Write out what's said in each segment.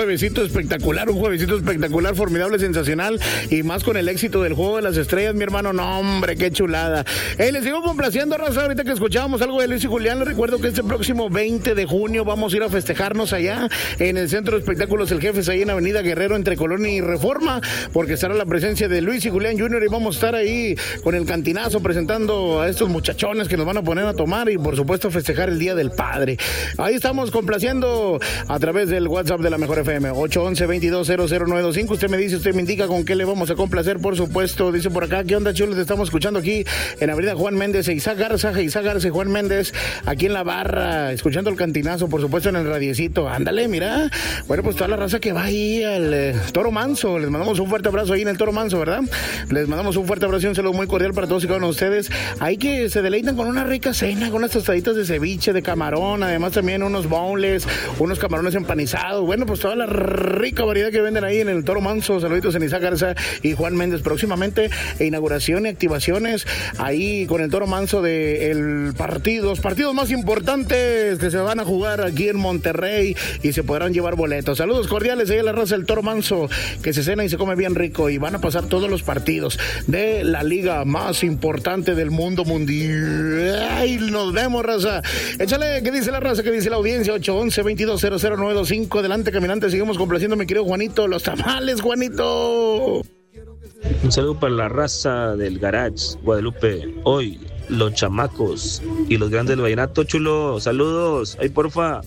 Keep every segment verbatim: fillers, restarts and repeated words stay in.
juevesito espectacular, un juevesito espectacular, formidable, sensacional, y más con el éxito del Juego de las Estrellas, mi hermano. No, hombre, qué chulada. Hey, les sigo complaciendo, raza. Ahorita que escuchábamos algo de Luis y Julián, les recuerdo que este próximo veinte de junio vamos a ir a festejarnos allá en el Centro de Espectáculos El Jefes, ahí en Avenida Guerrero, entre Colonia y Reforma, porque estará la presencia de Luis y Julián junior y vamos a estar ahí con el cantinazo presentando a estos muchachones que nos van a poner a tomar y, por supuesto, festejar el Día del Padre. Ahí estamos complaciendo a través del WhatsApp de la Mejor F M, ocho once, veintidós, cero cero nueve dos cinco. Usted me dice, usted me indica con qué le vamos a complacer, por supuesto. Dice por acá, ¿qué onda, chulos? Te estamos escuchando aquí en Avenida Juan Méndez, Isaac Garza, Isaac Garza y Juan Méndez, aquí en la barra, escuchando el cantinazo, por supuesto, en el radiecito. Ándale, mira. Bueno, pues toda la raza que va ahí al eh, Toro Manso, les mandamos un fuerte abrazo ahí en el Toro Manso, ¿verdad? Les mandamos un fuerte abrazo y un saludo muy cordial para todos y cada uno de ustedes. Ahí que se deleitan con una rica cena, con unas tostaditas de ceviche, de camarón, además también unos boneless, unos camarones empanizados. Bueno, pues toda la rica variedad que venden ahí en el Toro Manso. Saluditos en Isaac Garza y Juan Méndez. Próximamente, inauguración y activaciones ahí con el Toro Manso de el partido, los partidos más importantes que se van a jugar aquí en Monterrey y se podrán llevar boletos. Saludos cordiales ahí a la raza del Toro Manso, que se cena y se come bien rico y van a pasar todos los partidos de la liga más importante del mundo mundial. Ay, nos vemos, raza. Échale, ¿qué dice la raza? ¿Qué dice la audiencia? ocho once, veintidós, cero cero nueve dos cinco. Adelante, caminante, seguimos complaciendo, mi querido Juanito. Los tamales, Juanito. Un saludo para la raza del Garage, Guadalupe. Hoy, los chamacos y los grandes del vallenato, chulo. Saludos. Ay, porfa.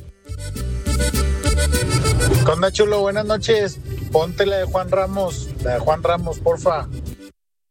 ¿Qué onda, chulo? Buenas noches. Ponte la de Juan Ramos, la de Juan Ramos, porfa.